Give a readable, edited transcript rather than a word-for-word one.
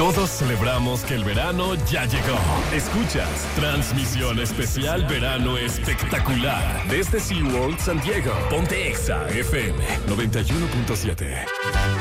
Todos celebramos que el verano ya llegó. Escuchas Transmisión Especial Verano Espectacular desde SeaWorld San Diego. Ponte Exa FM 91.7.